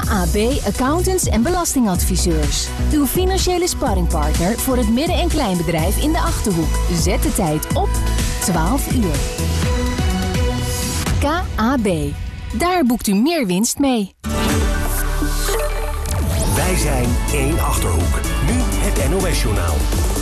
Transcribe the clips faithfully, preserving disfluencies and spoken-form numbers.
A B Accountants en Belastingadviseurs. Uw financiële sparringpartner voor het midden- en kleinbedrijf in de Achterhoek. Zet de tijd op twaalf uur. K A B. Daar boekt u meer winst mee. Wij zijn één Achterhoek. Nu het N O S-journaal.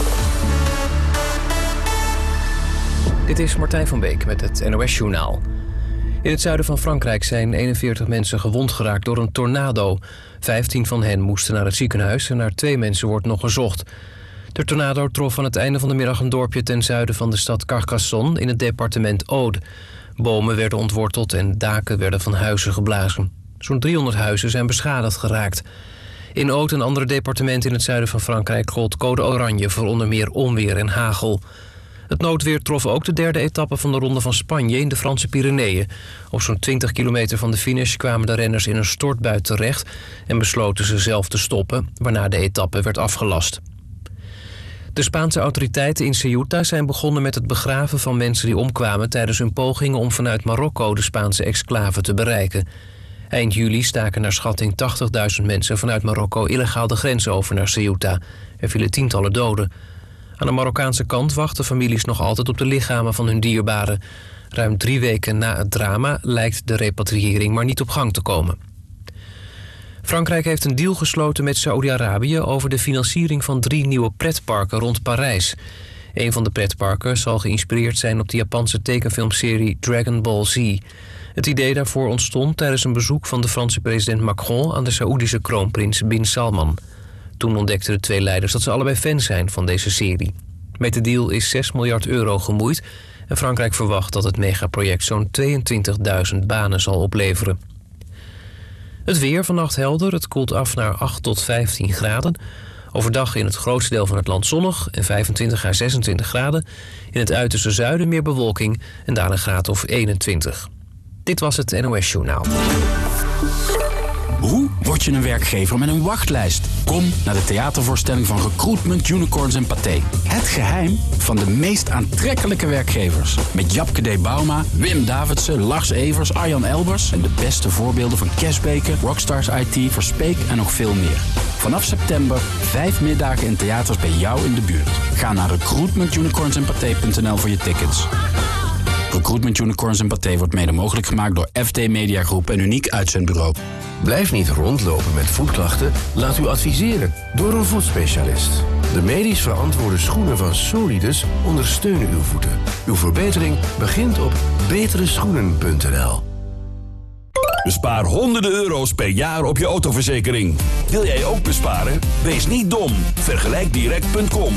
Dit is Martijn van Beek met het N O S-journaal. In het zuiden van Frankrijk zijn eenenveertig mensen gewond geraakt door een tornado. vijftien van hen moesten naar het ziekenhuis en naar twee mensen wordt nog gezocht. De tornado trof aan het einde van de middag een dorpje ten zuiden van de stad Carcassonne in het departement Aude. Bomen werden ontworteld en daken werden van huizen geblazen. Zo'n driehonderd huizen zijn beschadigd geraakt. In Aude en andere departementen in het zuiden van Frankrijk gold code oranje voor onder meer onweer en hagel. Het noodweer trof ook de derde etappe van de Ronde van Spanje in de Franse Pyreneeën. Op zo'n twintig kilometer van de finish kwamen de renners in een stortbui terecht en besloten ze zelf te stoppen, waarna de etappe werd afgelast. De Spaanse autoriteiten in Ceuta zijn begonnen met het begraven van mensen die omkwamen tijdens hun pogingen om vanuit Marokko de Spaanse exclave te bereiken. Eind juli staken naar schatting tachtigduizend mensen vanuit Marokko illegaal de grens over naar Ceuta. Er vielen tientallen doden. Aan de Marokkaanse kant wachten families nog altijd op de lichamen van hun dierbaren. Ruim drie weken na het drama lijkt de repatriëring maar niet op gang te komen. Frankrijk heeft een deal gesloten met Saoedi-Arabië over de financiering van drie nieuwe pretparken rond Parijs. Een van de pretparken zal geïnspireerd zijn op de Japanse tekenfilmserie Dragon Ball Z. Het idee daarvoor ontstond tijdens een bezoek van de Franse president Macron aan de Saoedische kroonprins Bin Salman. Toen ontdekten de twee leiders dat ze allebei fan zijn van deze serie. Met de deal is zes miljard euro gemoeid en Frankrijk verwacht dat het megaproject zo'n tweeëntwintigduizend banen zal opleveren. Het weer vannacht helder, het koelt af naar acht tot vijftien graden. Overdag in het grootste deel van het land zonnig en vijfentwintig à zesentwintig graden. In het uiterste zuiden meer bewolking en daar een graad of eenentwintig. Dit was het N O S-journaal. Hoe word je een werkgever met een wachtlijst? Kom naar de theatervoorstelling van Recruitment Unicorns en Pathé. Het geheim van de meest aantrekkelijke werkgevers. Met Japke D. Bauma, Wim Davidsen, Lars Evers, Arjan Elbers... en de beste voorbeelden van Cashbaker, Rockstars I T, Verspeek en nog veel meer. Vanaf september vijf middagen in theaters bij jou in de buurt. Ga naar recruitment unicorns en pathé punt n l voor je tickets. Recruitment Unicorns en Pathé wordt mede mogelijk gemaakt door F T Media Groep en Uniek Uitzendbureau. Blijf niet rondlopen met voetklachten. Laat u adviseren door een voetspecialist. De medisch verantwoorde schoenen van Solidus ondersteunen uw voeten. Uw verbetering begint op betere schoenen punt n l. Bespaar honderden euro's per jaar op je autoverzekering. Wil jij ook besparen? Wees niet dom. vergelijk direct punt com.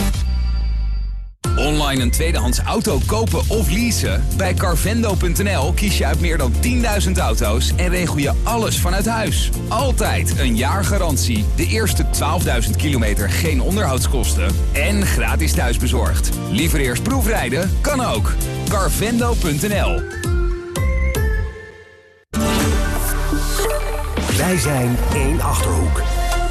Online een tweedehands auto kopen of leasen? Bij carvendo punt n l kies je uit meer dan tienduizend auto's en regel je alles vanuit huis. Altijd een jaar garantie, de eerste twaalfduizend kilometer geen onderhoudskosten en gratis thuisbezorgd. Liever eerst proefrijden? Kan ook. carvendo punt n l. Wij zijn één Achterhoek.